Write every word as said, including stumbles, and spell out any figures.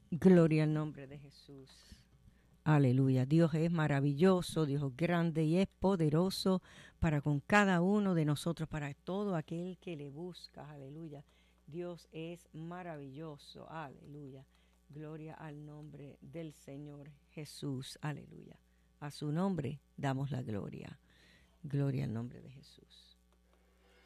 Gloria al nombre de Jesús. Aleluya. Dios es maravilloso, Dios es grande y es poderoso para con cada uno de nosotros, para todo aquel que le busca. Aleluya. Dios es maravilloso. Aleluya. Gloria al nombre del Señor Jesús. Aleluya. A su nombre damos la gloria. Gloria al nombre de Jesús.